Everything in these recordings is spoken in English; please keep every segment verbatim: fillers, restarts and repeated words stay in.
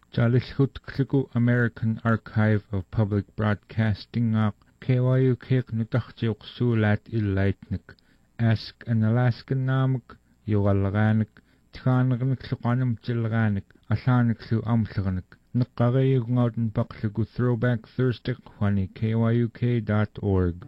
Jalishutklegu American Archive of Public Broadcasting ak K Y U K nutachtiuqsuulat illaitnik Ask an Alaskan namuk yugalganik tkhaanernikluqanam tilgaanik allaaniklu amllernik neqqariugungauten paqlugu Throwback Thursday qwani K Y U K dot org.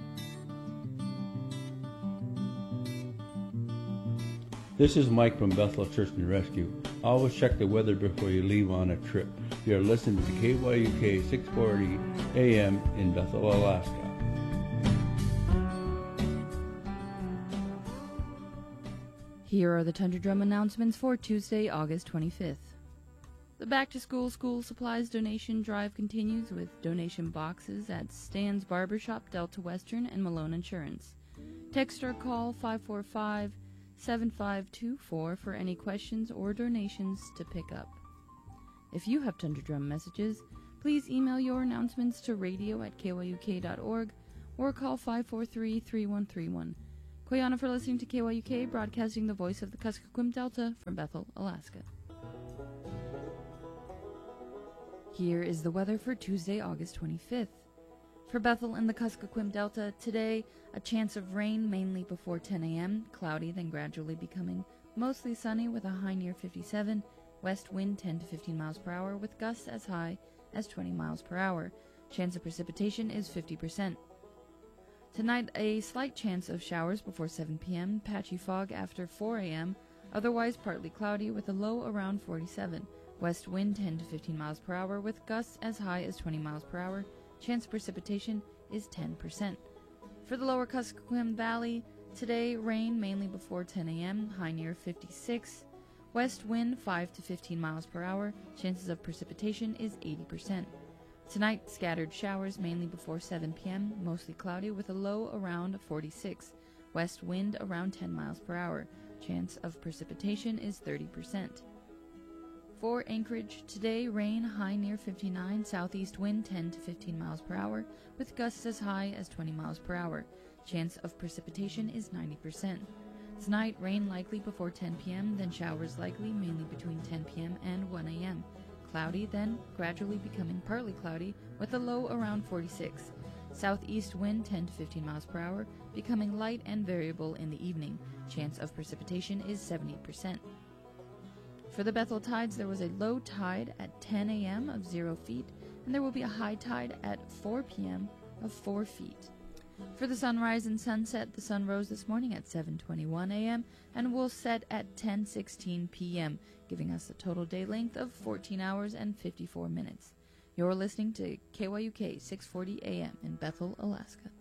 This is Mike from Bethel Search and Rescue. Always check the weather before you leave on a trip. You are listening to K Y U K six forty A M in Bethel, Alaska. Here are the Tundra Drum announcements for Tuesday, August twenty-fifth. The Back to School School Supplies donation drive continues with donation boxes at Stan's Barbershop, Delta Western, and Malone Insurance. Text or call five four five, seven five two four for any questions or donations to pick up. If you have Tundra Drum messages, please email your announcements to radio at K Y U K dot org or call five four three, three one three one. Koyana for listening to K Y U K, broadcasting the voice of the Kuskokwim Delta from Bethel, Alaska. Here is the weather for Tuesday, August twenty-fifth. For Bethel and the Kuskokwim Delta, today, a chance of rain mainly before ten a.m., cloudy, then gradually becoming mostly sunny with a high near fifty-seven, west wind ten to fifteen miles per hour with gusts as high as twenty miles per hour. Chance of precipitation is fifty percent. Tonight, a slight chance of showers before seven p.m., patchy fog after four a.m., otherwise partly cloudy with a low around forty-seven, west wind ten to fifteen miles per hour with gusts as high as twenty miles per hour. Chance of precipitation is ten percent. For the lower Kuskokwim Valley, today rain mainly before ten a.m., high near fifty-six, west wind five to fifteen miles per hour, chances of precipitation is eighty percent. Tonight, scattered showers mainly before seven p.m., mostly cloudy with a low around forty-six, west wind around ten miles per hour, chance of precipitation is thirty percent. For Anchorage, today rain high near fifty-nine, southeast wind ten to fifteen miles per hour, with gusts as high as twenty miles per hour. Chance of precipitation is ninety percent. Tonight, rain likely before ten p.m., then showers likely mainly between ten p.m. and one a.m. Cloudy, then gradually becoming partly cloudy, with a low around forty-six. Southeast wind ten to fifteen miles per hour, becoming light and variable in the evening. Chance of precipitation is seventy percent. For the Bethel tides, there was a low tide at ten a.m. of zero feet, and there will be a high tide at four p.m. of four feet. For the sunrise and sunset, the sun rose this morning at seven twenty-one a.m. and will set at ten sixteen p.m., giving us a total day length of fourteen hours and fifty-four minutes. You're listening to K Y U K six forty A M in Bethel, Alaska.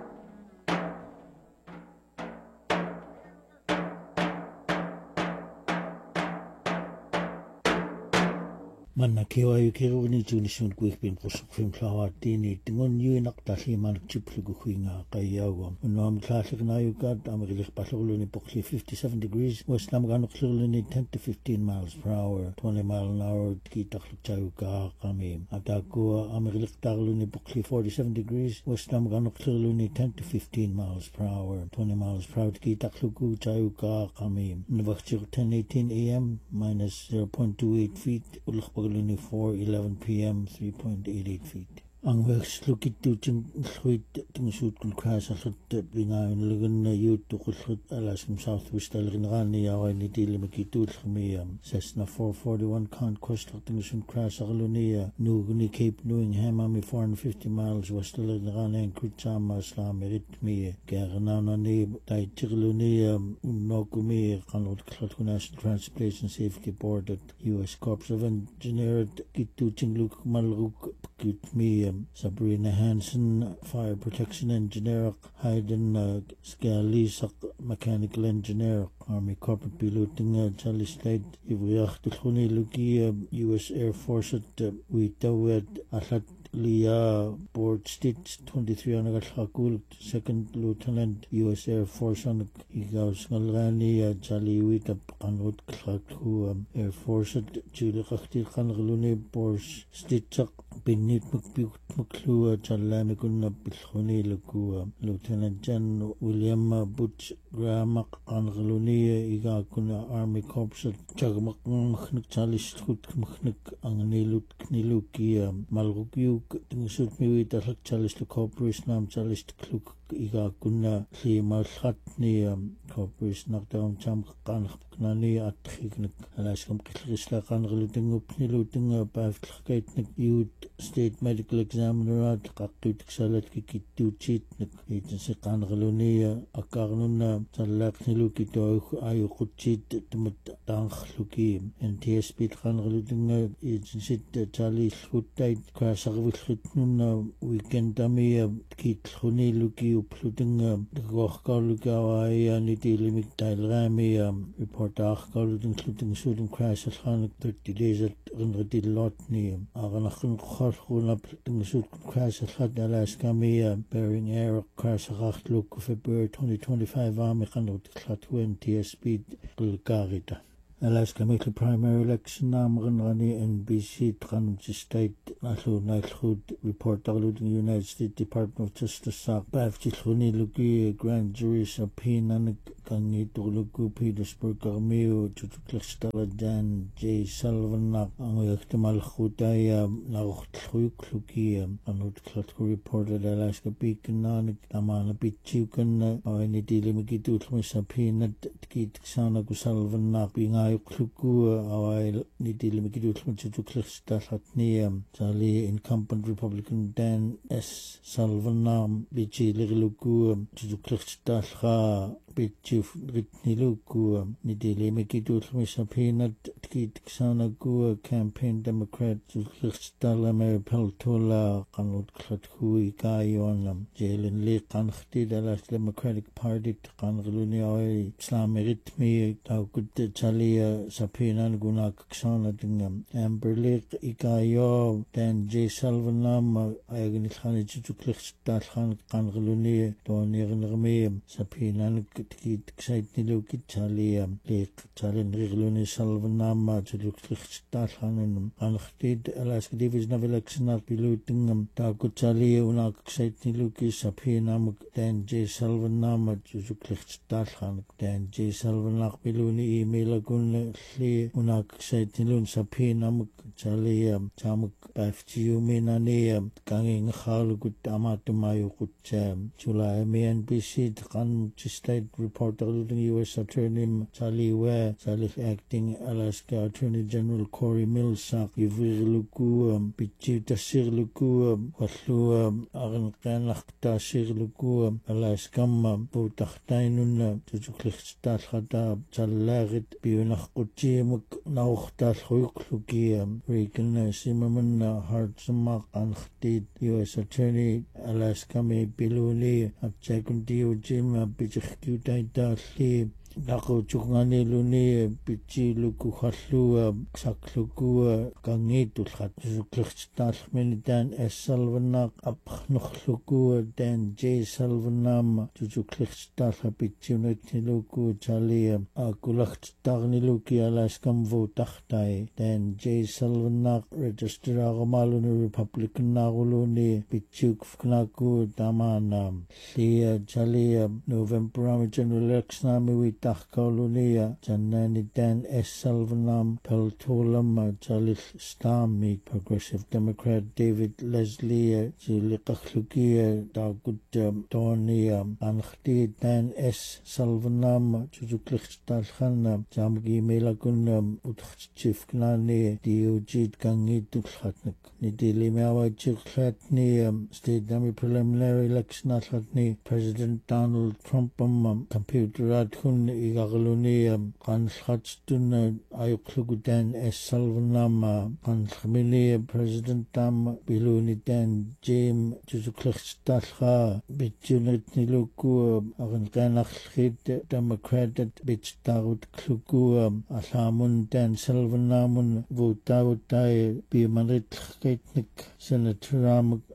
Manna K Y U K runi tunishun quick bin kusuk film flower tini tingon yu nak tali man chiplugu huinga kayago. Unam tlasik na yu kat amrilik paslulu ni pokli fifty-seven degrees west nam ganok slulu ni ten to fifteen miles per hour, twenty mile an hour ki takluk chayu ka kami. Ataku amrilik taglu ni pokli forty-seven degrees west nam ganok slulu ni ten to fifteen miles per hour, twenty miles per hour ki takluku chayu ka kami. Nvakchir ten eighteen a m minus zero point two eight feet ulak four eleven p m three point eight eight feet. Ang wekslukit tu ting sluit ting shoot kun crash alut bingayon lugan na yut to kuslut alas from southwest alrin rani yawa ni tili makitut khmiyam Cessna four forty-one conquest ting shoot crash alunia nugni Cape Newingham ami four hundred fifty miles west alrin rani and kuchama islam ritmi garnana ni tai tiglunia nokumi kanot klat National Transportation Safety Board at U S Corps of Engineers kitu tingluk malruk kitmi Sabrina Hansen, Fire Protection Engineer, Hayden uh, Scalisak, Mechanical Engineer, Army Corporate Piloting, uh, Charlie Slade, Ivriach, Tukhuni Luki, uh, U S Air Force at uh, Uitawed, Atlat Lia, Board Stitch, twenty-three on Hakul, Second Lieutenant, U S Air Force on Igaus Ngalrani, uh, Charlie Wika, Kanut Klakhu, um, Air Force at Chili Khakti Kangluni, Board Stitchak, pinnit mukpiut muklua challami kunna bilkhuni lukua Lieutenant General William Butch Graham angalunia iga kuna Army Corps chagmak mkhnik chalistkut mkhnik angnilut knilukia malrukyuk tingsut miwita hak chalistuk corporation nam chalistluk iga kuna limalkhatni corporation naktam cham kan nani atkhiknik alaskam qilrisla qanrlutingupnilutinga paaftlqaitnik youth state medical examiner at qaqqituxalat kikittuutsiitnik itinsi qanrlunia akarnunna tallaqnilukito ayuqutsit tumat taanqluki N T S B qanrlutinga itinsit talilluttait kaasarvillritnunna weekendamia kitluniluki uplutinga qorqarlukawaia nitilimik tailramia report Dachgalut including shooting crash at Hanik thirty days at Rinradilotni, Aranachin Khorhun up in the shooting crash at Had Alaska Mia, bearing air crash at look February twenty twenty-five, Amikanot Klatwin T S B Gulgarita. Alaska Middle Primary Election Namran Rani N B C Tranum State Nalu Nighthood report alluding United States Department of Justice Sak Bavchilhuni Lugi Grand Jury Subpoena Kangi Tulugu Petersburg Armeo Chutuklashtala Dan J. Sullivan Nak Angyaktimal Hudaya Narukluk Luki Anut Klatku reported Alaska Beacon Nanik Amana Bichukan or any delimiki subpoena Kit Sana Sullivan Nak being Kluku awai nitilimiki dutlumitsutuklistalhatniam Sali incumbent Republican Dan S. Sullivan Bichi Liluku Tutuklistalha Bichif Ritniluku nitilimiki dutlumisapinat Kiksanagu campaign Democrat Tuklistalamere Peltola Kanut Klathui Gayon Jalen Lee Kankhti Dallas Democratic Party Kanruluni Islameritmi Taukut Chali Sapina Guna Kaksana Dingam Amber Lake Ikayo Dan J. Salvanam Agnithani Chutukliks Dalhan Kangaluni Donir Rame Sapina Kit Xait Niluki Chalia Lake Chalin Rigluni Salvanama Chutukliks Dalhan Anchtid Alaska Division of Election at Pilutingam Taku Chalia Unak Xait Niluki Sapina Dan J. Salvanama Chutukliks Dalhan Dan J. Salvanak Piluni email Li unak saitilun sapin amuk chalia chamuk baftiu minania kanging khalugut amatumayu kutcham July N B C kan state reporter the U S Attorney Charlie Ware Charlie acting Alaska Attorney General Corey Millsap Ivriluku Pichi Tasirluku Wallu Aran Kanach Tasirluku Alaska Butakhtainun Tutuklistal Khata Chalarit Biunach Kuchimuk Nauchtal Huyukluki Regan Zimmerman Hartzamak Anchtid U S Attorney Alaska Me Biluli Abjagundi Ujim Bichikutai Li Nako chukngani luni pichi luku khallu sakluku kangitul khat suklichtal minitan S. Salvanak apkhnukhluku Dan J. Salvanam chuklichtal pichi nutiluku chali akulachtarni luki alaskam votachtai Dan J. Salvanak register agamaluni Republican naruluni pichuk fknaku tamana li chali November general election mi Tachkalunia, Janani Dan S. Salvanam, Peltolam, Jalil Stami, Progressive Democrat David Leslie, Jilikaklukia, Dagut Donia, Ankhti Dan S. Salvanam, Jujuklich Dalhana, Jamgi Melagunam, Utchifknani, Diojit Gangi Dukhatnik, Nidili Mawa Jukhatni, State Demi Preliminary Election Atlatni, President Donald Trump, Computer Adhun. Igaluni Kanskhatstun Ayuklugudan S. Salvanama Kanskmini President Dam Biluni Dan Jim Juzuklichstalha Bitjunit Niluku Arankanachit Democrated Bitchtarut Kluku Alamun Dan Salvanamun Votautai Bimanit Ketnik Senator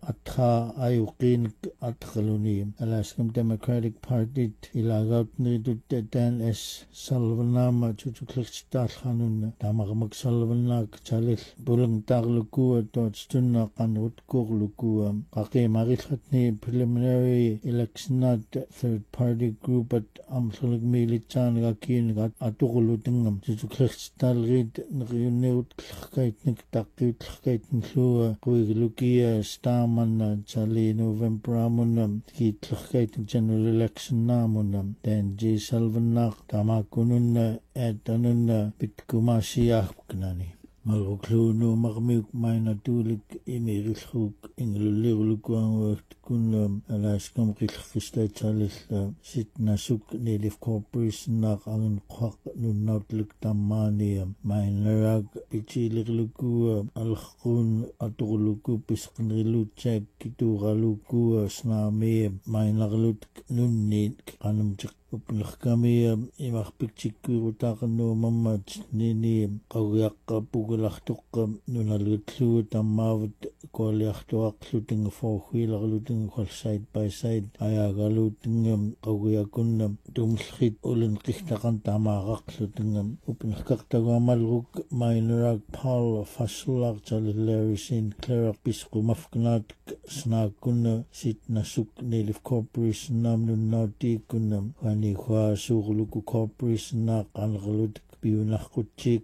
atha ayuqin atkaluni Alaska Democratic Party ilagaut nidut Dan S. Sullivan chuchuklextal hanun tamagamak Sullivan chalil bulang tagluku totstunna qanut kurluku qaqi marilhatni preliminary election third party group at amsalik militan gakin gat atuqulutungam chuchuklextal rid nriuneut kait nik taqit kait nlu kuiglukia staman chali November amunam ki kait general election namunam then J Salvanak tamakunun etanun bitkumasiah knani maluklu magmiuk mayna tulik imirilhuk inglulirlukuang kun alaskam qilkhista chalis sitnasuk nilif corporation nak ang qaq nunnautluk tamani maynarag pichilirluku alkhun atuluku pisqnriluchak kituraluku snami maynarlut nunni qanamchik upnakami imah pikchikku taqnu mammat nini qawiyaqqa pugulartuqqa nunalutlu tammavat koaliartuaqluting forhuilarluting qol side by side ayagaluting qawiyakunna tumlkhit ulun qihtaqan tamaaqluting upnakkartaguamalruk mainrak Paul Fasulaq Larry Saint Clair pisqumafknat snakunna sitnasuk nilif corporation namnun nautikunna ni khwa sughluku corporation na qanqlut biunaqutchik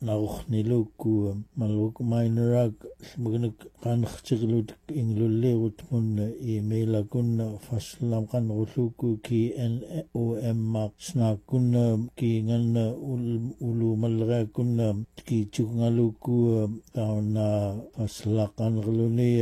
narukhniluku maluk minerak mugnik qanqchiglut inglullerut mun email kunna faslam qanquluku ki N O M snakkunna ki nganna ulu malra kunna ki chungaluku tauna faslaqan gluni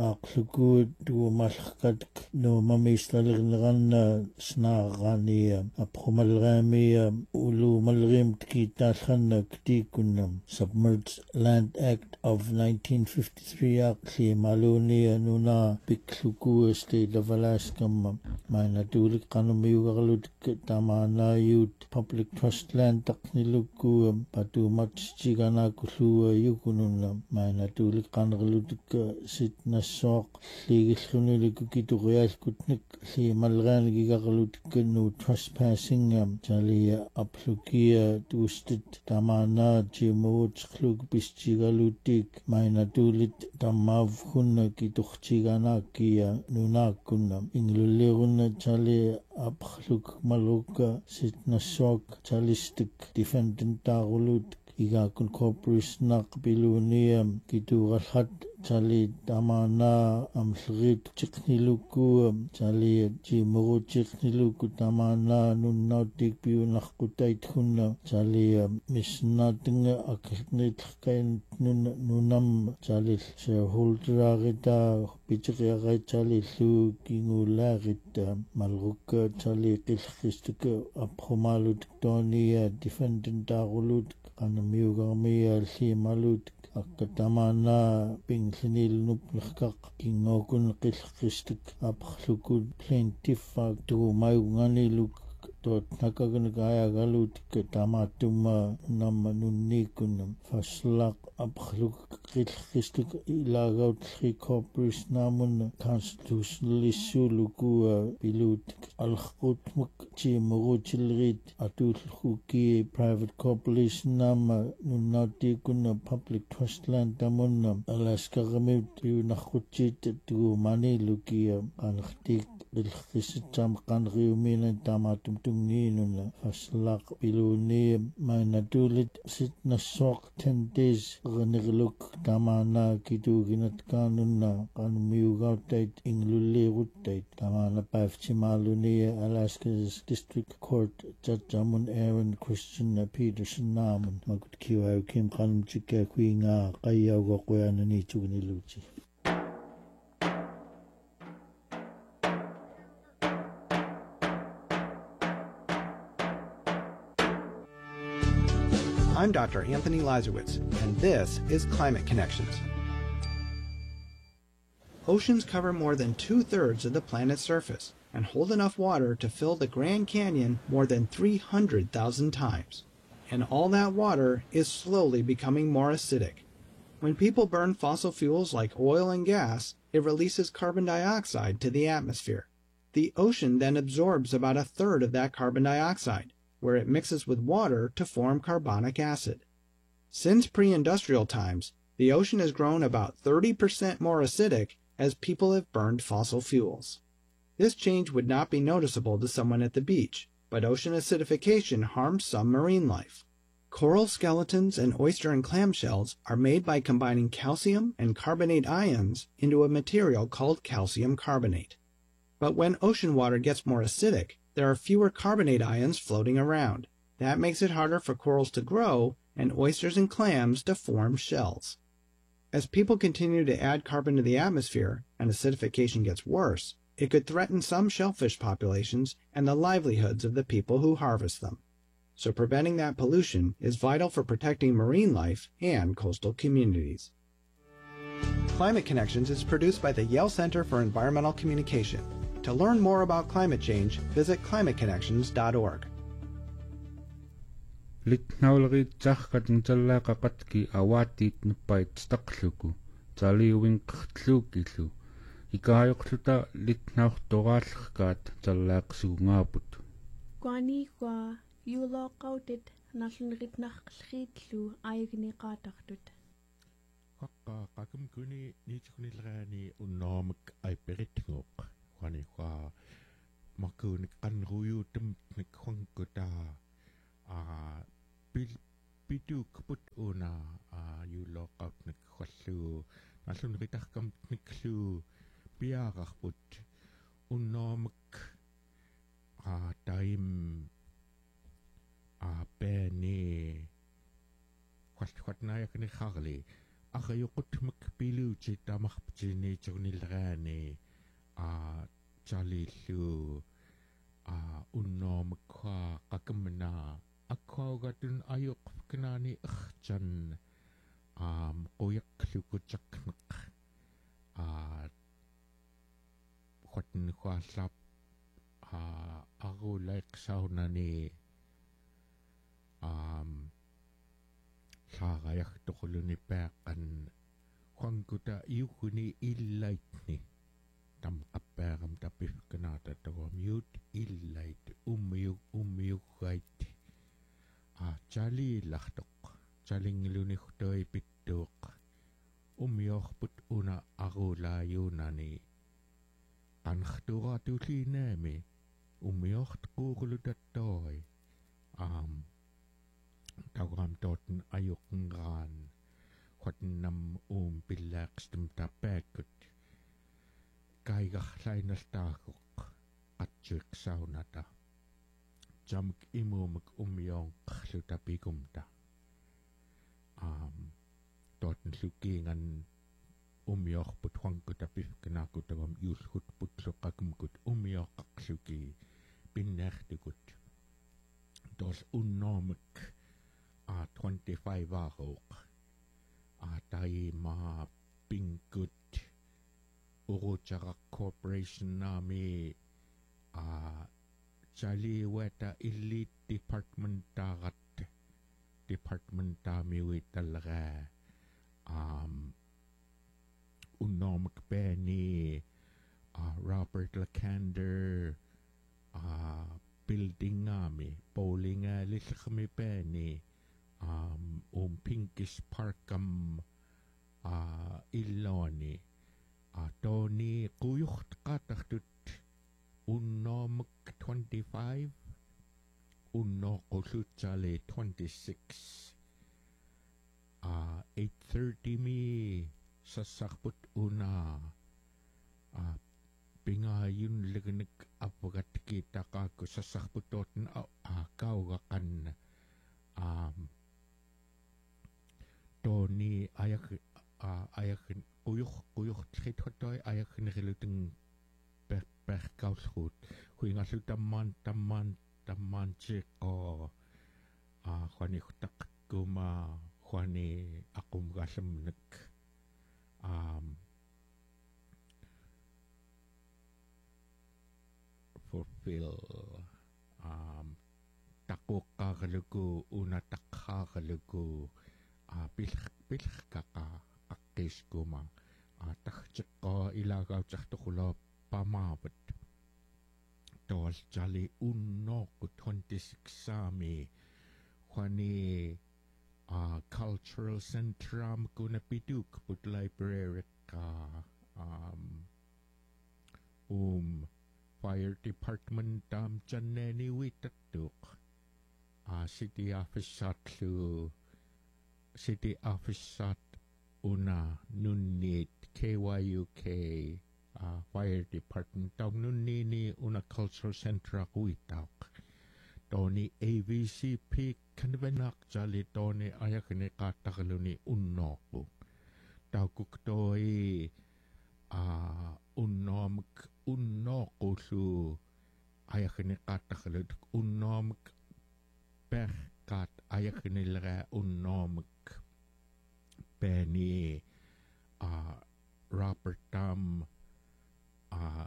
aqluku tu malqat no mamistalirnganna snagani aphumalrami ulu malrim ki talkhanna ktikunam Submerged Land Act of nineteen fifty-three aqli maluni nuna pikluku state of Alaska mayna tulik qanumiyugarlut tamana youth public trust land taqniluku patumat chigana kullu yukunun mayna tulik qanqlut sitnassoq ligillunilik kiturial kutnik li malgan gigarlut kunu trespassing chali aplukia twisted tamana chimut khluk pischigalutik mayna tulit tamav kunna kituchigana kia nunakuna ingluliruna chali aphluk maluka sitnassoq chalistik defendant tagulut igakun corporation naqbiluniam kitugalhat chali tamana amlgit chikniluku chali chimuru chikniluku tamana nunnautik piunaqqutait hunna chali misnatinga akhnitkain nunam chali shareholderagita pichiqyaqay chali lu kingulagita malruka chali qilqistika aphumalut tonia defendant tagulut qanamiugarmia limalut akkatamana pinglinil nuplakaq kingokun qilqistik aphlukut plaintiff tu mayunganiluk tot nakagalut tamatuma namanunnikun faslaq aphluk qilqistik ilagaut li corporation namun constitutional issue luku pilut alkhut muk chimuruchilrit atulhuki private corporation nama nunautikun public trust land tamun Alaska gamit yunakhuchit tu maniluki ankhtik qilqisitam qanriumina tamatumtunginun faslaq piluni mainatulit sitnassoq ten days gnigluk tamana kituginat kanunna qanmiugautait ingluliruttait tamana pafchimaluni Alaska's District Court Judge Jamun Aaron Christian Peterson namun makut kiwa kim qanumchika kuinga qayyawga qoyanani chugniluchi I'm Doctor Anthony Lazarowitz, and this is Climate Connections. Oceans cover more than two-thirds of the planet's surface and hold enough water to fill the Grand Canyon more than three hundred thousand times. And all that water is slowly becoming more acidic. When people burn fossil fuels like oil and gas, it releases carbon dioxide to the atmosphere. The ocean then absorbs about a third of that carbon dioxide, where it mixes with water to form carbonic acid. Since pre-industrial times, the ocean has grown about thirty percent more acidic as people have burned fossil fuels. This change would not be noticeable to someone at the beach, but ocean acidification harms some marine life. Coral skeletons and oyster and clam shells are made by combining calcium and carbonate ions into a material called calcium carbonate. But when ocean water gets more acidic, there are fewer carbonate ions floating around. That makes it harder for corals to grow and oysters and clams to form shells. As people continue to add carbon to the atmosphere and acidification gets worse, it could threaten some shellfish populations and the livelihoods of the people who harvest them. So preventing that pollution is vital for protecting marine life and coastal communities. Climate Connections is produced by the Yale Center for Environmental Communication. To learn more about climate change, visit climate connections dot org. Litnauleriitsarkatun tallaaqaqatki awaatiit nuppait staqluku taliuinqertluukillu ikaayoqluta litnaurtoraallerkaat tallaaqsuungaaput kwani kwa yuloqautit nallunritnarqillriitlu ayugniqaatartut qaqqa qaqum kuni niituknilraani unnoormak aiperitnguq kwani kwa makunik qanruyuutum nikhuankuta a bil bitu kaput una a yuloqaut nikhallu nallunritarkam niklu piararput unnoormak a taim a peni khwatnayakni kharli akhayuqutmak piluuchi tamarptini chunilraani a chalillu a unnoormak kha qakamna akkaugatun ayuqknaani irchan am qoyaqlukutjakneq a khwatn khwallap a agulaiqsaunani am saarayartoquluni paaqan khwankuta iukuni illaitni tam qappaaram tapifkanaata tawam yut illait ummiu ummiuggait a chali lartoq chalingiluni khutoi pittuq ummiorput una arulaayunani qanxtuuraatulliinaami ummiortquuqulutattoi am tawam toten ayuqngraan khwatnam um pillaaqstum tapaakut kaigarlainaltaaguq atsuiqsaunata jamk imumak ummiorqlutapikumta am toten lukiingan ummiorput huankutapifkanakutawam yuulhut putluqakumkut ummiorqaqluki pinnaartukut tos unnormak a twenty-five aaruq a taima pinkut uruchara corporation nami a chaliwata elite department tarat department tami witalra um unnormak beni a Robert Lacander a building nami bowling a lillkhmi beni um um pinkish parkam a illoni a toni quyucht qatartut unnormak twenty-five unno qullutsale twenty-six a eight thirty mi sassarput una a pingayun legnek apagat kita kaku sassarputoten a kaugaqan um toni ayak a ayak quyuq quyuq tritotoi ayak nriluteng per per kausrut huingasu tamman tamman tamman cheko a khani khutak kuma khani akum gasamnek um fulfill um takukagalugu una takhagalugu a bil bil kaka akis kuma a tachko ilaga chachtukulo pamabit tol jali unno ku twenty-six sami kwani a cultural centrum kuna piduk put library ka um um fire department tam janeni witatuk a city office at lu city office at una nunit K Y U K uh, fire department tawag nunni ni una cultural center kuitak toni A V C P kanvenak jali toni ayakini katakaluni unnoku tawkuk toi uh, unnom unnoku su ayakini katakalut unnom perkat ayakini lera unnom Penny uh, Robert Tam uh,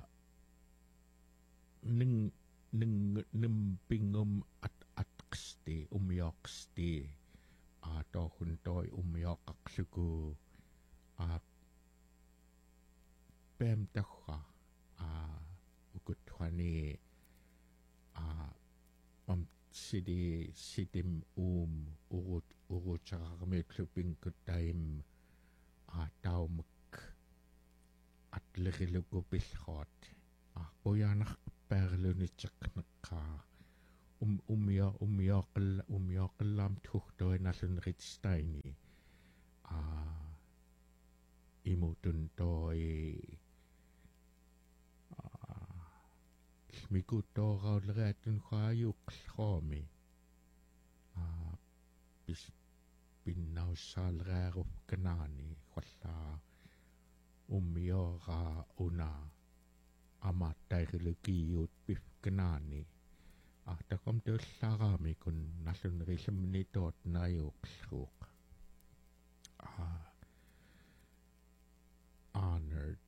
ning ning nim pingum at atksti umyoksti uh, to huntoy umyokaksuku uh, pem takha uh, ukutwani uh, pam sidi sidim um urut urut chakame klubing kutaim a taumk at legilugo bilhot a koyanak perluni chaknaka um umya umyakal umyakalam tuchtoy nasun ritstaini a imutun toy mikuto gaulretun khayuk khomi a bis binnaw salreruf kanani khalla umyoga una amatayrilukiyut bif kanani a takom tullagami kun nasun rismni tot nayuk suk a honored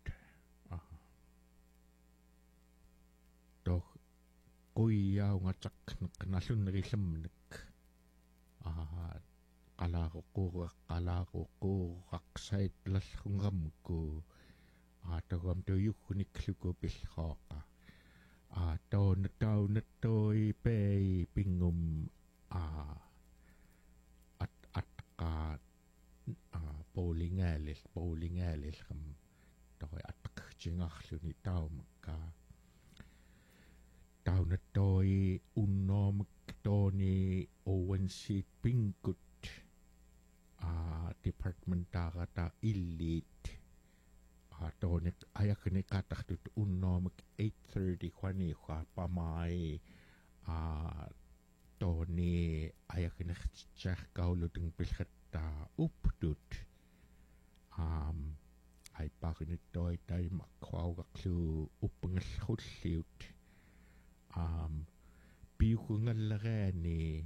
doch kuya nga chak nasun rismnik a kalako ko kalako ko kaksait las hungam ko ato gam to yukunik luko bilhoka ato na tao na toy pe pingum a at at ka bowling alis bowling alis kam toy at kchingach luni tao ka tao na toy unom toni owen seat pingut Uh, department ta elite uh, tonik ayakini kataktut unnom eight thirty kwani kwa pamai uh, toni ayakini chach kauluting pilkata updut um ay pakini toy tay makwaw kaklu upang khutliut um piukungalagani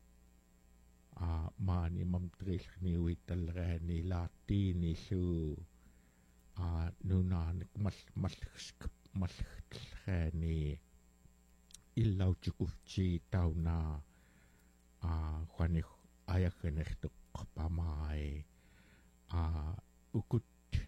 a mani mamtrich ni witalre ni lati ni su a nunan mas mas mas ni ilaw chukufchi tauna a kwani ayakene to pamai a ukut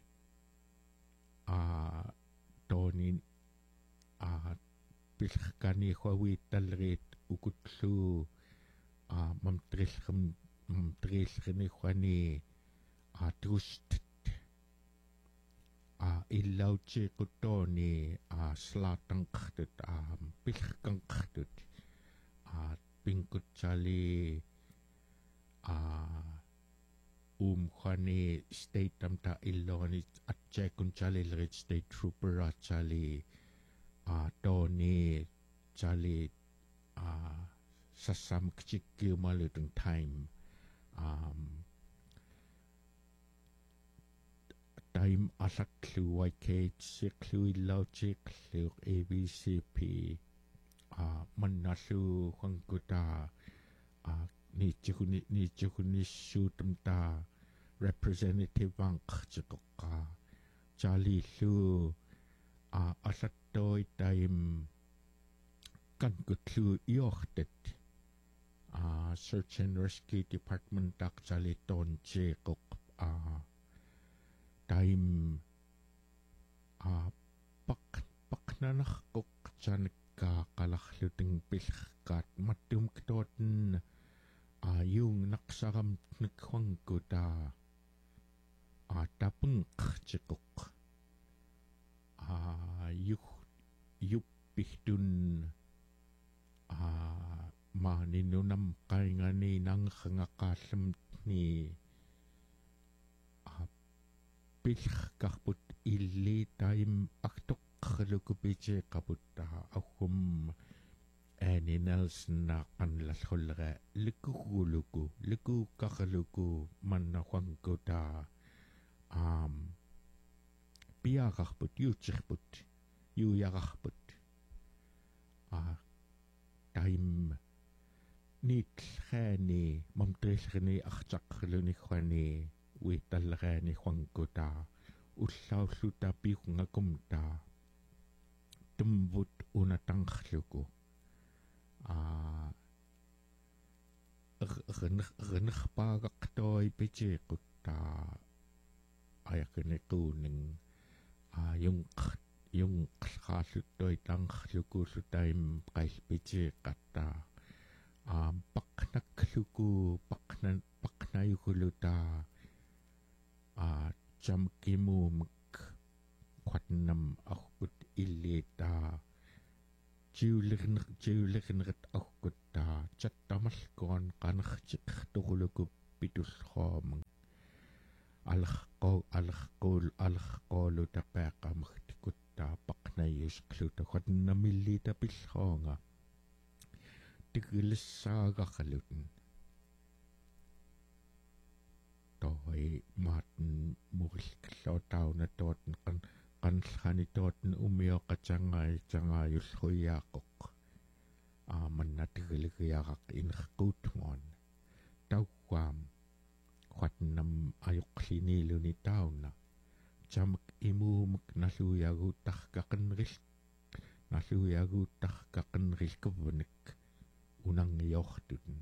a toni a pilkani khwawitalrit ukutlu a mamtrilham mamtrilhni khwani a trust a illauchi kutoni a slatang khtut a pilkang khtut a pinkut chali a um khwani state tamta illoni at chekun chali lit state trooper a chali a toni chali a sasam kchikyu malutong time um time asak klu Y K klu logic klu A B C P uh manasu khangkuta uh ni chukuni ni chukuni shutamta representative bank chikoka chali lu uh asatoy time kan kutlu yochtet Uh, search and rescue department actually ton chekok uh, time а пак пакнанарқоқ санаккаа қаларлутин пиллеркаат маттум ктоотн а юнг нақсарам накхуангута а тапунқартиқоқ а ю юппихтун а маанинунам қаингани нангхангаққаалламни а пиллеркарпут илли таим актоққарлуку питеқапуттаа аггум Annie Nelson na qanlallullera likuguluku likukaqaluku mannaquanguta um piaqarput yuutirput yuuyaqarput a taim nitlxaani mamtrillerni artaqrlunikhwani uitallerani quanguta ullaulluta piuqungakumta tumvut unatanqluku а рнерпаагартoi питеқутта аякнекуунин а юнқ юнқлхааллуттoi тангерлукууллу таим қайлпитеқатта а пақнакклуку пақна пақнаюгулута а чамкимуумк қатнам арпут иллиита Julian Julian ret aukutta chattamalkuan qanertiq turuluku pitullroomang alqo alqul alqolu tapaaqamagtikutta paqnayusqluta qannamillita pillroonga tigilissaagarlutun toi maatn murilkallootauna tootn qan qanllani tootn umioqatangai tangaayullruiaaqoq aamannatigiligiyaraq inerquutnguan tauwaam qatnam ayoqliniiluni tauna tamak imuumak nalluiaguuttarqaqanril nalluiaguuttarqaqanrilkuvnik unangiortutun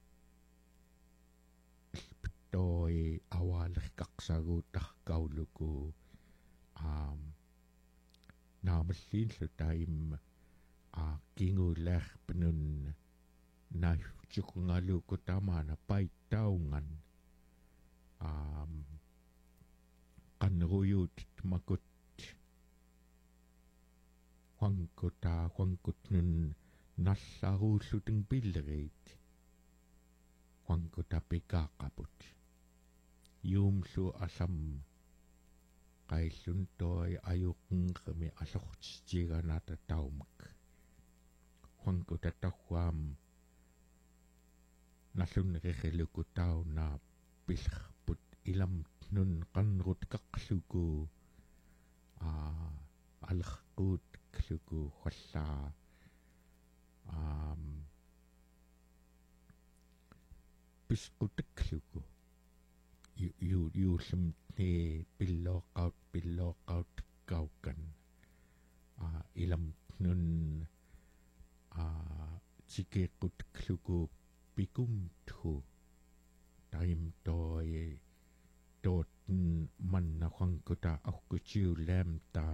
toi awaalerqaqsaguuttarqauluku um naamallin taim a kingulerpnun naifchukungalu kutamana paitaungan um qanruyut makut huangkuta huangkutnun nallaruullutun pillerit huangkuta pikaqaput yumlu asam qaillun toi ayuqnqami allortitiganata taumak huangkuta tawwaam nallunneqerluku tauna pillerput ilamtnun qanrut qaqluku a alerquut kluku khallaa um pisqutakluku yu yu yullumtni pillooqaut pillooqaut kaukan a ilamtnun a tikequtluku pikumthu taim toi tootn manna huangkuta aukutsiullaamta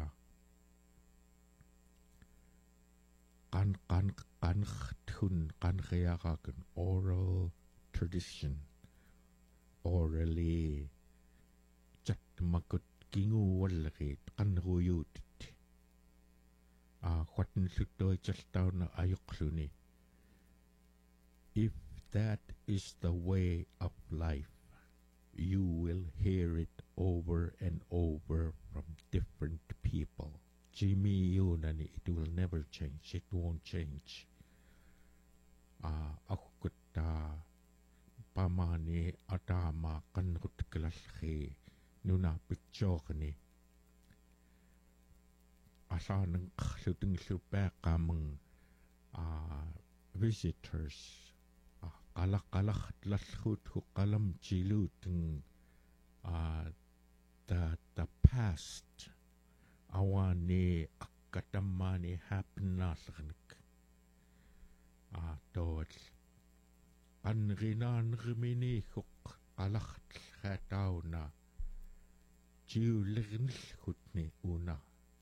qan qan qanrtun qanriaqaqun oral tradition orally chatmakut kinguwallerit qanruyuutit a qatnllutoi chaltauna ayoqluni if that is the way of life you will hear it over and over from different people Jimmy Yunani it will never change it won't change a akutta pamani atama qanrut klalli nuna pitsoorni asaanen qerlutinglupaaqaamang a visitors a qalaqalaqlallruut huqqalam chiluuteng a the the past awani akkatamani happenaallernik a tool anrinaanermini huq qalaqtlhaatauna jiulernillhutni una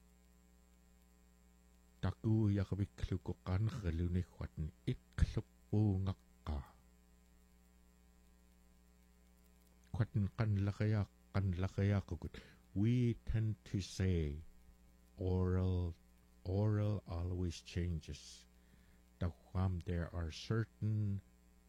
taku yakabikluko kangeluni khwatni iklupungakka khwatn kanlakaya kanlakaya kukut. We tend to say oral oral always changes. Takwam there are certain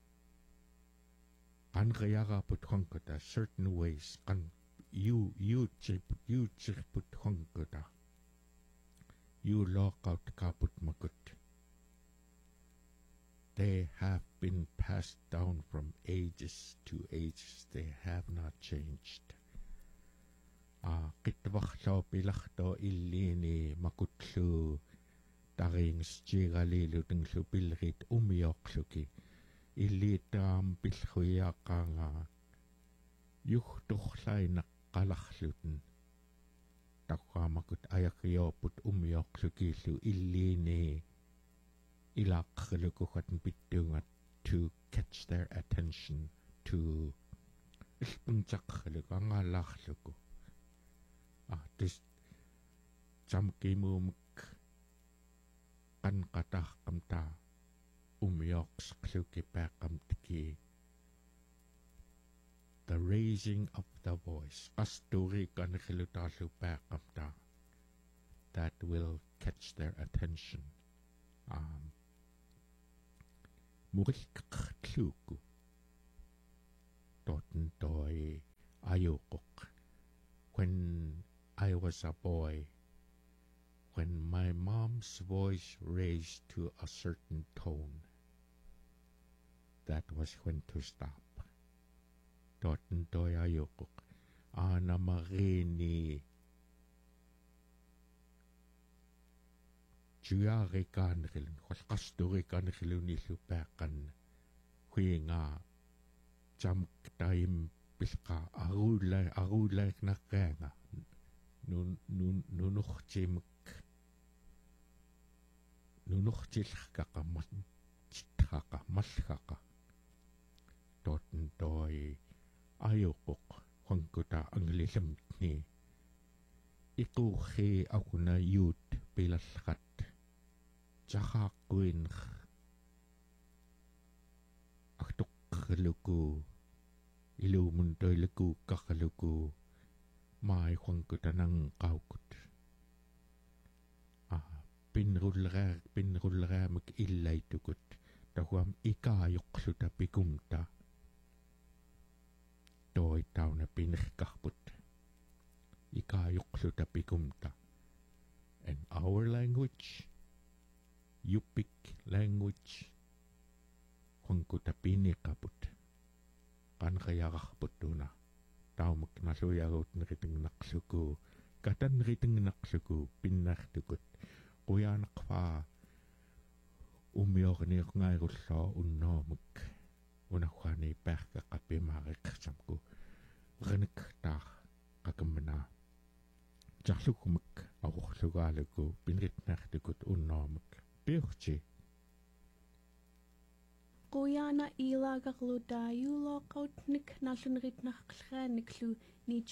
kankayaga puthonkata certain ways kan you you chip you chip puthonkata you lock out kaput makut. They have been passed down from ages to ages. They have not changed. Ah, kitwaklo pilakto illini makutlu taring stigalilu tinglu pilrit umiokluki illitam pilhuyakanga yuhtuhlay nakalakhluten takwamakut ayakyoput umioklukilu illini ilakhlukukatn pitungat to catch their attention to ilpungchakhlukangalakhluku. Ah, this jamkimum kan katah kamta umyoks kluki pakam tiki. The raising of the voice, kasturi kan khilutalu pakamta, that will catch their attention. Um, Murik kluku toten toy ayokok. When I was a boy, when my mom's voice raised to a certain tone, that was when to stop. Toten toy ayokok. Ana marini Juyari kanrilun, kasturi kanrilun ilupakan, huinga jam taim pilka arulai arulai nakanga nun nun nunuchtimk nunuchtilkaka machitaka malkaka toten toy ayokok hangkuta anglilim ni ikuhi ako na yut pilalkat tsaka kuin aktok luku ilumun toy luku kakaluku mai hangkuta nang kaukut ah pinrulra pinrulra mak illay tukut tahuam ikayok suta pikumta toy tau na pinrkakput ikayok suta pikumta. And our language, Yupik language, hangkuta pinikaput kan kaya kakaput na tau magnaluyagot na riting naksuku katan riting naksuku pinaktukut kuya nakpa umiyok ni ngay rulo unno mag unakwa ni peka kapi mariksamku renik ta kakamana jaklukumak ako sugaluku pinrit naktukut unno mag pirchi Kuya na ila gakluda yulo kaut nik nasunrit nakklha niklu ni